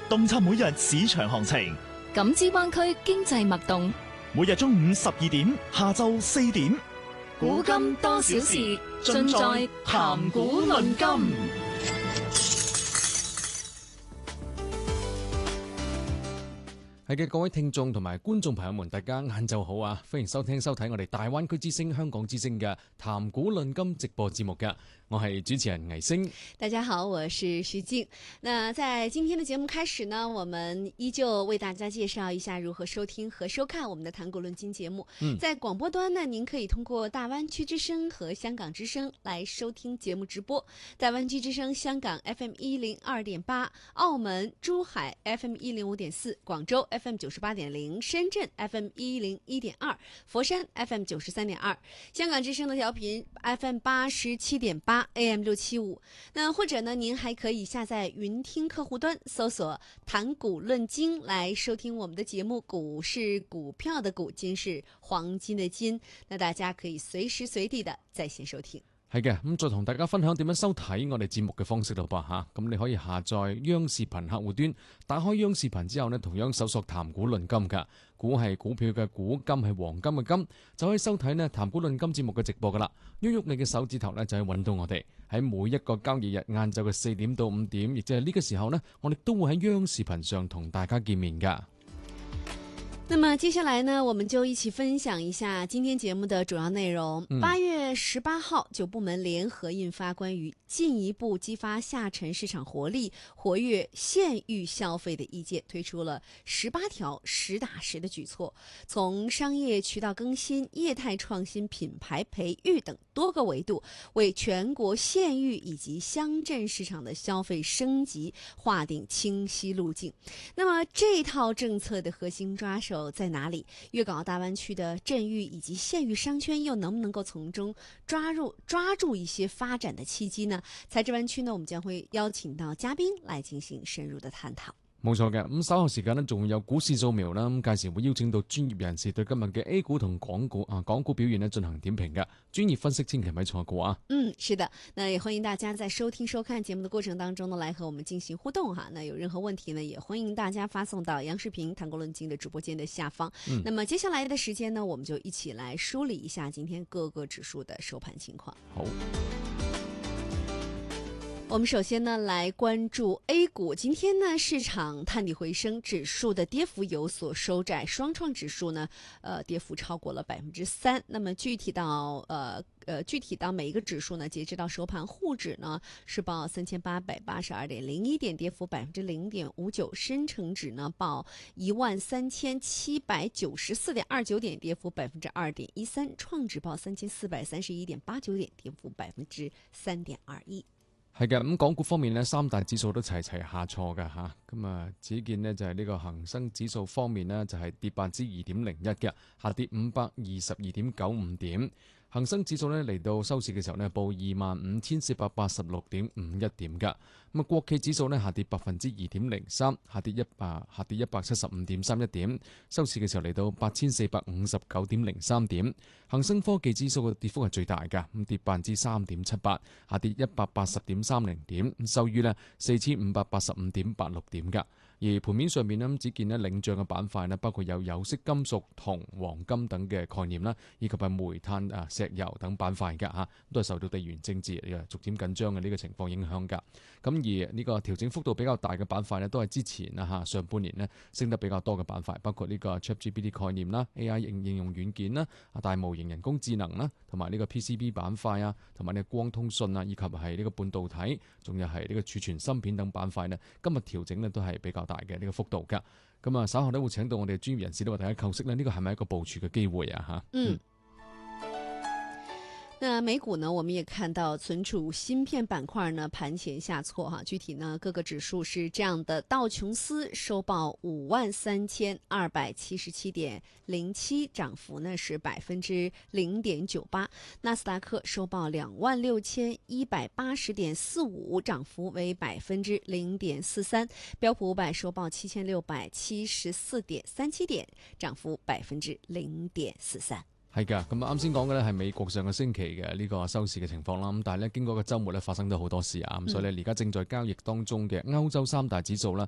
洞察每日市場行情， 感知灣區經濟脈動。 每日中午12點，下晝4點， 古今多少事，盡在談古論今。 係嘅，各位聽眾同埋觀眾朋友們，大家晏晝好啊！歡迎收聽收睇我哋大灣區之聲、香港之聲嘅談古論今直播節目嘅，我係主持人魏星。 大家好，我是徐靜。那在今天的節目開始呢，我們依舊為大家介紹一下如何收聽和收看我們的談古論今節目。在廣播端呢，您可以通過大灣區之聲和香港之聲來收聽節目直播。大灣區之聲香港 FM102.8，澳門、珠海 FM105.4，廣州FM 98.0，深圳 FM101.2，佛山 FM 93.2，香港之聲的調頻 FM 87.8 AM 675。那或者呢，您還可以下載雲聽客戶端，搜索談古論今來收聽我們的節目。股是股票的股，金是黃金的金，那大家可以隨時隨地的在線收聽。 係嘅，咁再同大家分享點樣收睇我哋節目嘅方式咯噃吓，咁你可以下載央視頻客戶端，打開央視頻之後呢，同樣搜索談古論今噶，股係股票嘅股，金係黃金嘅金，就可以收睇呢談古論今節目嘅直播噶啦。喐喐你嘅手指頭呢，就可以揾到我哋喺每一個交易日晏晝嘅4點到5點，亦即係呢個時候呢，我哋都會喺央視頻上同大家見面噶。 那麼接下來呢，我們就一起分享一下今天節目的主要內容。8月18號，9部門聯合印發關於進一步激發下沉市場活力、活躍縣域消費的意見，推出了18條實打實的舉措，從商業渠道更新、業態創新、品牌培育等多個維度，為全國縣域以及鄉鎮市場的消費升級劃定清晰路徑。那麼這套政策的核心抓手在哪裡？粵港澳大灣區的鎮域以及縣域商圈又能不能夠從中抓住一些發展的契機呢？財智灣區呢，我們將會邀請到嘉賓來進行深入的探討。 冇錯嘅，咁稍後時間呢，仲會有股市掃描啦，咁屆時會邀請到專業人士對今日嘅 A 股同港股表現呢進行點評嘅專業分析，千祈咪錯過啊！ 是的，那也歡迎大家在收聽收看節目的過程當中呢，來和我們進行互動哈。那有任何問題呢，也歡迎大家發送到央視頻談古論今的直播間的下方。那麼接下來的時間呢，我們就一起來梳理一下今天各個指數的收盤情況。 好。 我們首先呢來關注 A 股，今天呢市場探底回升，指數的跌幅有所收窄，雙創指數呢跌幅超過了3%。那麼具體到每一個指數呢，截止到收盤，滬指呢是報3882.01點，跌幅0.59%；深成指呢報13794.29點，跌幅2.13%；創指報3431.89點，跌幅3.21%。 係嘅，咁港股方面呢，三大指數都齊齊下挫㗎吓，咁啊，只見呢就係呢個恒生指數方面呢，就係跌2.01%嘅，下跌522.95點。恒生指數呢嚟到收市嘅時候呢，報25,486.51點㗎。咁啊，國企指數呢下跌2.03%，下跌175.31點，收市嘅時候嚟到8,459.03點。恒生科技指數嘅跌幅係最大㗎，咁跌3.78%，下跌180.30點，收於呢4,585.86點㗎。而盤面上面呢，只見呢領漲嘅板塊呢，包括有色金屬、銅、黃金等嘅概念啦，以及係煤炭、石油等板塊㗎嚇，都係受到地緣政治逐漸緊張嘅呢個情況影響㗎。咁而呢個調整幅度比較大嘅板塊呢，都係之前上半年呢升得比較多嘅板塊，包括呢個 ChatGPT 概念啦、AI 應用軟件啦、大模型人工智能啦，同埋呢個 PCB 板塊啊，同埋呢光通訊啊，以及係呢個半導體，仲有係呢個儲存芯片等板塊呢，今日調整呢都係比較大嘅呢個幅度㗎。咁啊，稍後呢會請到我哋專業人士都為大家構析呢，呢個係咪一個部署嘅機會啊？ 那美股呢，我們也看到存儲芯片板塊呢盤前下挫哈，具體呢各個指數是這樣的：道瓊斯收報53,277.07，漲幅呢是0.98%；納斯達克收報26,180.45，漲幅為0.43%；標普500收報7,674.37點，漲幅0.43%。 係噶，咁啱先講嘅咧係美國上個星期嘅呢個收市嘅情況啦。咁但係咧經過個週末咧發生咗好多事啊，咁所以咧而家正在交易當中嘅歐洲三大指數啦，